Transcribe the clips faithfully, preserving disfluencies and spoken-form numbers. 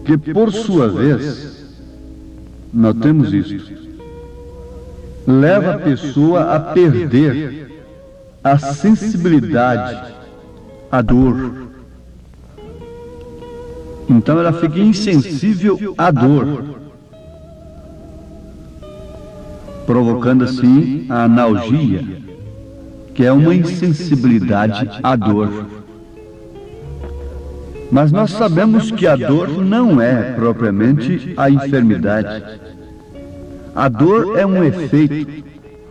que, por sua vez, notemos isto, leva a pessoa a perder a sensibilidade à dor. Então ela fica insensível à dor, provocando assim a analgia, que é uma insensibilidade à dor. Mas nós sabemos que a dor não é propriamente a enfermidade. A dor é um efeito,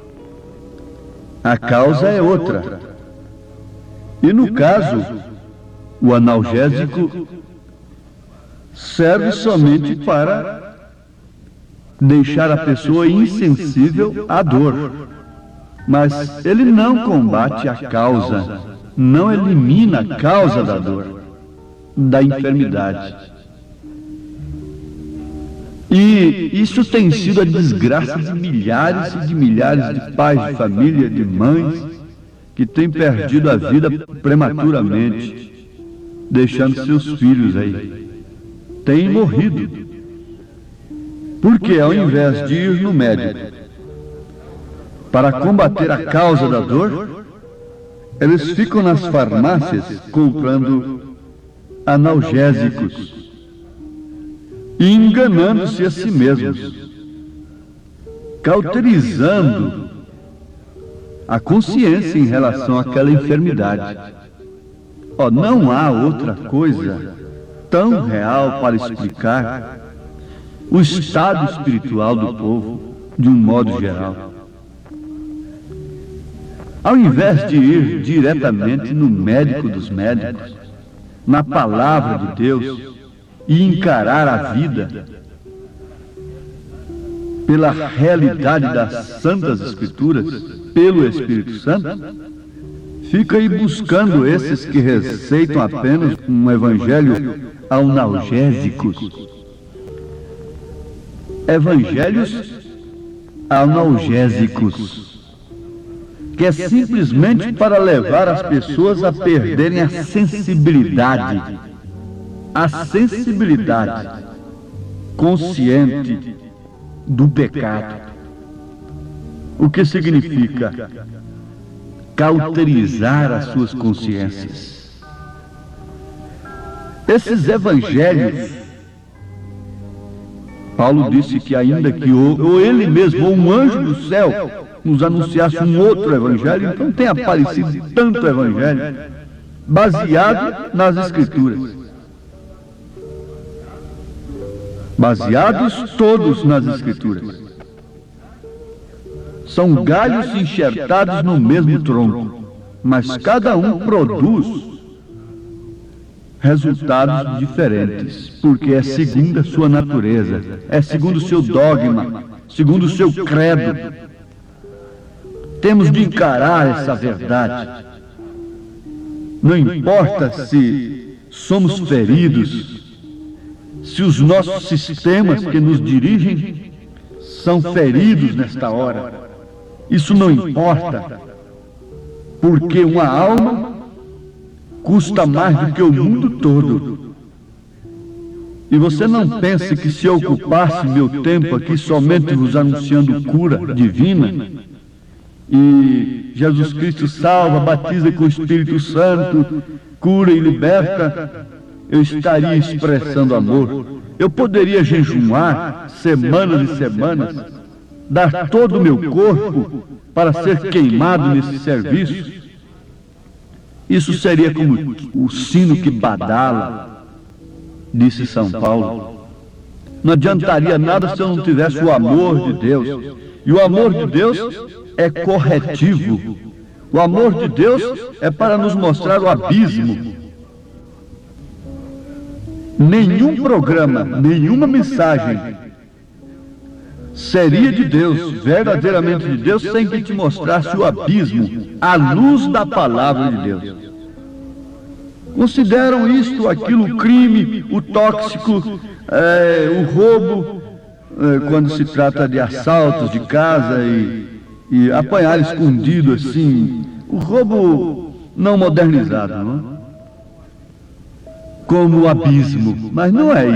a causa é outra. E no caso, o analgésico serve somente para deixar a pessoa insensível à dor. Mas ele não combate a causa, não elimina a causa da dor, da enfermidade. E isso tem sido a desgraça de milhares e de milhares de pais de família, de mães, que têm perdido a vida prematuramente, deixando seus filhos aí. Têm morrido. Porque ao invés de ir no médico para combater a causa da dor, eles ficam nas farmácias comprando analgésicos e enganando-se a si mesmos, cauterizando a consciência em relação àquela enfermidade. Oh, não há outra coisa tão real para explicar o estado espiritual do povo de um modo geral. Ao invés de ir diretamente no médico dos médicos, na palavra de Deus, e encarar a vida pela realidade das Santas Escrituras, pelo Espírito Santo, fica aí buscando esses que receitam apenas um evangelho analgésicos. Evangelhos analgésicos, que é simplesmente para levar as pessoas a perderem a sensibilidade, a sensibilidade consciente do pecado. O que significa cauterizar as suas consciências. Esses evangelhos, Paulo disse que ainda que ou, ou ele mesmo, ou um anjo do céu, nos anunciasse um outro evangelho, então tem aparecido tanto evangelho, baseado nas Escrituras. Baseados todos nas Escrituras. São galhos enxertados no mesmo tronco, mas cada um produz resultados diferentes, porque é segundo a sua natureza, é segundo o seu dogma, segundo o seu credo. Temos de encarar essa verdade. Não importa se somos feridos, se os nossos sistemas que nos dirigem são feridos nesta hora. Isso não importa, porque uma alma custa mais do que o mundo todo. E você não pense que se eu ocupasse meu tempo aqui somente vos anunciando cura divina, e Jesus Cristo salva, batiza com o Espírito Santo, cura e liberta, eu estaria expressando amor. Eu poderia jejuar semanas e semanas, dar todo o meu corpo para ser queimado nesse serviço. Isso seria como o sino que badala, disse São Paulo. Não adiantaria nada se eu não tivesse o amor de Deus. E o amor de Deus é corretivo. O amor de Deus é para nos mostrar o abismo. Nenhum programa, nenhuma mensagem seria de Deus, verdadeiramente de Deus, sem que te mostrasse o abismo, à luz da palavra de Deus. Consideram isto, aquilo, o crime, o tóxico, é, o roubo, é, quando se trata de assaltos de casa e, e apanhar escondido assim, o roubo não modernizado, não é? Como o abismo, mas não é